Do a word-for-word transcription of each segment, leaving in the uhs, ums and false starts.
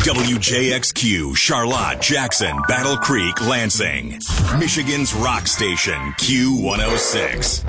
W J X Q, Charlotte, Jackson, Battle Creek, Lansing. Michigan's rock station, Q one oh six.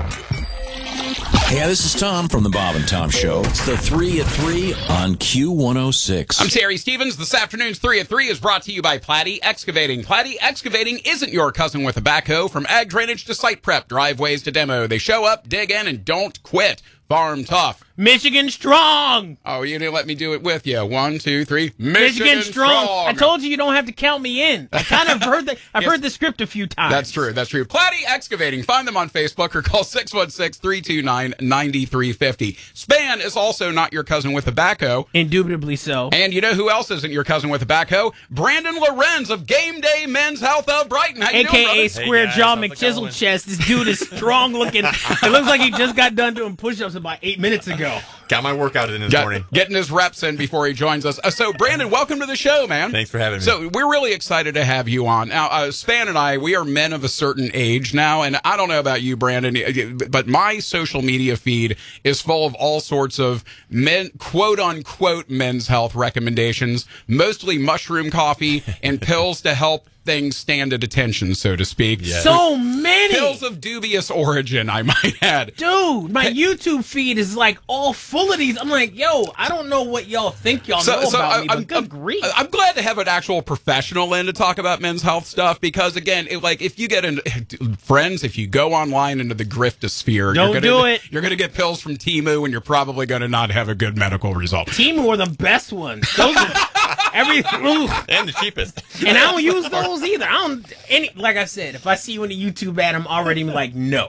Yeah, this is Tom from the Bob and Tom Show. It's the three at three on Q one oh six. I'm Terry Stevens. This afternoon's three at three is brought to you by Platte Excavating. Platte Excavating isn't your cousin with a backhoe. From ag drainage to site prep, driveways to demo, they show up, dig in, and don't quit. Farm tough. Michigan strong. Oh, you didn't let me do it with you. One, two, three. Michigan, Michigan strong. strong. I told you you don't have to count me in. I kind of heard the, I've Yes. heard the script a few times. That's true. That's true. Platte Excavating. Find them on Facebook or call six one six, three two nine, nine three five zero. Span is also not your cousin with a backhoe. Indubitably so. And you know who else isn't your cousin with a backhoe? Brandon Lorenz of Game Day Men's Health of Brighton. How you A doing, K A brother? Square Hey guys, Jaw how's it McChisel going? Chest. This dude is strong looking. It looks like he just got done doing push-ups about eight minutes ago. Got my workout in this Got- morning. Getting his reps in before he joins us. Uh, so, Brandon, welcome to the show, man. Thanks for having me. So, we're really excited to have you on. Now, uh, Span and I, we are men of a certain age now, and I don't know about you, Brandon, but my social media feed is full of all sorts of men, quote-unquote, men's health recommendations, mostly mushroom coffee and pills to help things stand at attention, so to speak. Yes. So many. Pills of dubious origin, I might add. Dude, my YouTube feed is like all full of these. I'm like, yo, I don't know what y'all think y'all know about I- me, but I'm, good I'm- grief. I'm glad to have an actual professional in to talk about men's health stuff because, again, it, like if you get in, friends, if you go online into the griftosphere, Don't you're gonna, do it. You're going to get pills from Temu, and you're probably going to not have a good medical result. Temu are the best ones. Those are every ooh. And the cheapest. And I don't use those either. I don't any like I said, if I see you in a YouTube ad, I'm already like, no.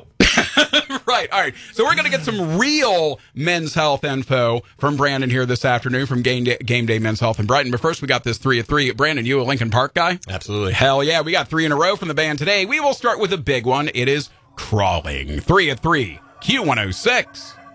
Right. All right. So we're going to get some real men's health info from Brandon here this afternoon from Game Day, Game Day Men's Health in Brighton. But first, we got this three at three. Brandon, you a Lincoln Park guy? Absolutely. Hell yeah. We got three in a row from the band today. We will start with a big one. It is Crawling. Three at three. Q one oh six.